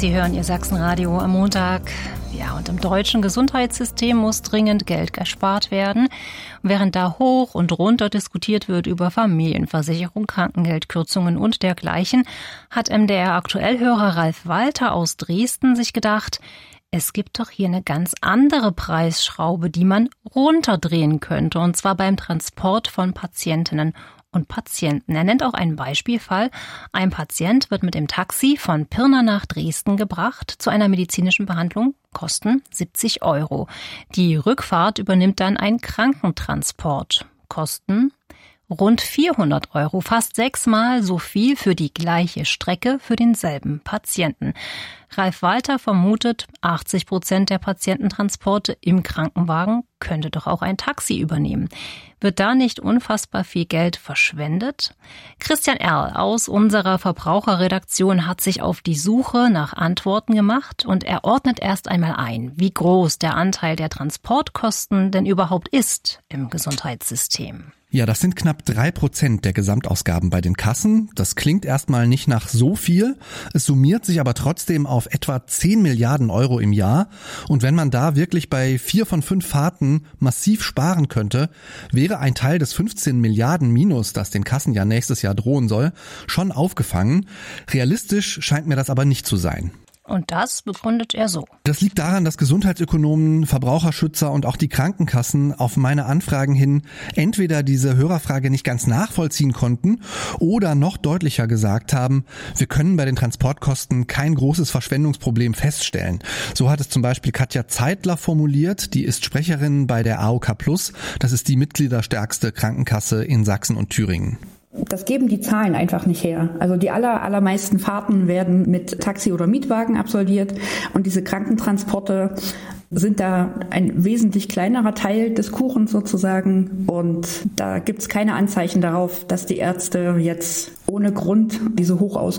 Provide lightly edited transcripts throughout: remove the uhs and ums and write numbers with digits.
Sie hören Ihr Sachsenradio am Montag. Ja, und im deutschen Gesundheitssystem muss dringend Geld gespart werden. Während da hoch und runter diskutiert wird über Familienversicherung, Krankengeldkürzungen und dergleichen, hat MDR-Aktuellhörer Ralf Walter aus Dresden sich gedacht, es gibt doch hier eine ganz andere Preisschraube, die man runterdrehen könnte, und zwar beim Transport von Patientinnen und Patienten. Er nennt auch einen Beispielfall. Ein Patient wird mit dem Taxi von Pirna nach Dresden gebracht zu einer medizinischen Behandlung, Kosten 70 €. Die Rückfahrt übernimmt dann ein Krankentransport, Kosten rund 400 €, fast 6-mal so viel für die gleiche Strecke für denselben Patienten. Ralf Walter vermutet, 80% der Patiententransporte im Krankenwagen könnte doch auch ein Taxi übernehmen. Wird da nicht unfassbar viel Geld verschwendet? Christian Erl aus unserer Verbraucherredaktion hat sich auf die Suche nach Antworten gemacht und er ordnet erst einmal ein, wie groß der Anteil der Transportkosten denn überhaupt ist im Gesundheitssystem. Ja, das sind knapp 3% der Gesamtausgaben bei den Kassen. Das klingt erstmal nicht nach so viel. Es summiert sich aber trotzdem auf etwa 10 Milliarden € im Jahr. Und wenn man da wirklich bei 4 von 5 Fahrten massiv sparen könnte, wäre ein Teil des 15 Milliarden Minus, das den Kassen ja nächstes Jahr drohen soll, schon aufgefangen. Realistisch scheint mir das aber nicht zu sein. Und das begründet er so. Das liegt daran, dass Gesundheitsökonomen, Verbraucherschützer und auch die Krankenkassen auf meine Anfragen hin entweder diese Hörerfrage nicht ganz nachvollziehen konnten oder noch deutlicher gesagt haben, wir können bei den Transportkosten kein großes Verschwendungsproblem feststellen. So hat es zum Beispiel Katja Zeitler formuliert, die ist Sprecherin bei der AOK Plus. Das ist die mitgliederstärkste Krankenkasse in Sachsen und Thüringen. Das geben die Zahlen einfach nicht her. Also die allermeisten Fahrten werden mit Taxi oder Mietwagen absolviert und diese Krankentransporte sind da ein wesentlich kleinerer Teil des Kuchens sozusagen und da gibt es keine Anzeichen darauf, dass die Ärzte jetzt ohne Grund diese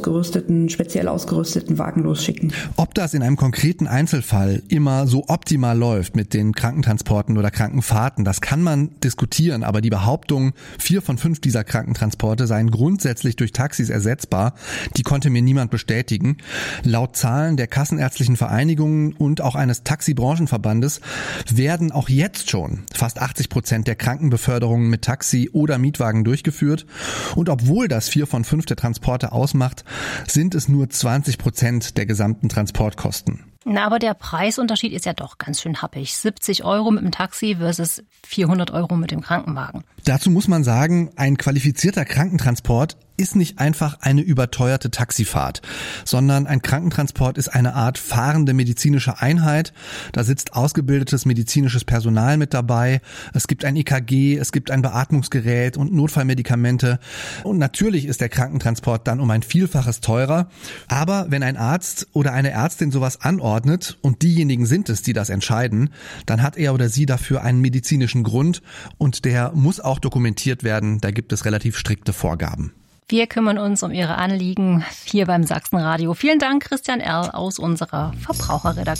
speziell ausgerüsteten Wagen losschicken. Ob das in einem konkreten Einzelfall immer so optimal läuft mit den Krankentransporten oder Krankenfahrten, das kann man diskutieren, aber die Behauptung, 4 von 5 dieser Krankentransporte seien grundsätzlich durch Taxis ersetzbar, die konnte mir niemand bestätigen. Laut Zahlen der Kassenärztlichen Vereinigungen und auch eines Taxibranchenverbandes werden auch jetzt schon fast 80% der Krankenbeförderungen mit Taxi oder Mietwagen durchgeführt. Und obwohl das 4 von 5 der Transporte ausmacht, sind es nur 20% der gesamten Transportkosten. Na, aber der Preisunterschied ist ja doch ganz schön happig. 70 € mit dem Taxi versus 400 € mit dem Krankenwagen. Dazu muss man sagen, ein qualifizierter Krankentransport ist nicht einfach eine überteuerte Taxifahrt, sondern ein Krankentransport ist eine Art fahrende medizinische Einheit. Da sitzt ausgebildetes medizinisches Personal mit dabei. Es gibt ein EKG, es gibt ein Beatmungsgerät und Notfallmedikamente. Und natürlich ist der Krankentransport dann um ein Vielfaches teurer. Aber wenn ein Arzt oder eine Ärztin sowas anordnet und diejenigen sind es, die das entscheiden, dann hat er oder sie dafür einen medizinischen Grund und der muss auch dokumentiert werden. Da gibt es relativ strikte Vorgaben. Wir kümmern uns um Ihre Anliegen hier beim Sachsenradio. Vielen Dank, Christian Erl aus unserer Verbraucherredaktion.